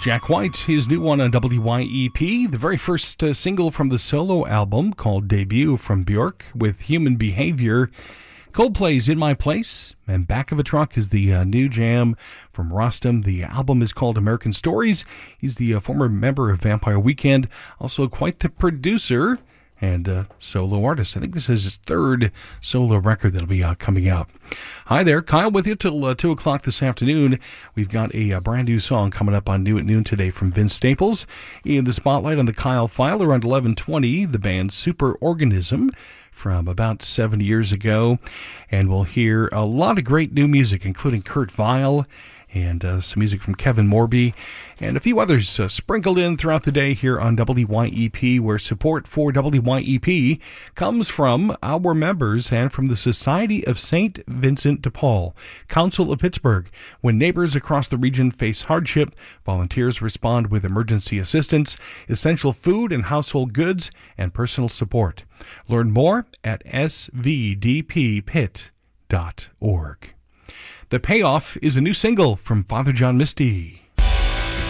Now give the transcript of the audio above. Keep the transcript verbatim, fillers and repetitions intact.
Jack White, his new one on W Y E P, the very first uh, single from the solo album called Debut from Bjork with Human Behavior. Coldplay's In My Place, and Back of a Truck is the uh, new jam from Rostam. The album is called American Stories. He's the uh, former member of Vampire Weekend, also quite the producer and uh, solo artist. I think this is his third solo record that'll be uh, coming out. Hi there, Kyle with you till uh, two o'clock this afternoon. We've got a, a brand new song coming up on New at Noon today from Vince Staples. In the spotlight on the Kyle File around eleven twenty, the band Superorganism from about seven years ago. And we'll hear a lot of great new music, including Kurt Vile and uh, some music from Kevin Morby and a few others uh, sprinkled in throughout the day here on W Y E P, where support for W Y E P comes from our members and from the Society of Saint Vincent de Paul, Council of Pittsburgh. When neighbors across the region face hardship, volunteers respond with emergency assistance, essential food and household goods, and personal support. Learn more at s v d p pit dot org. The Payoff is a new single from Father John Misty.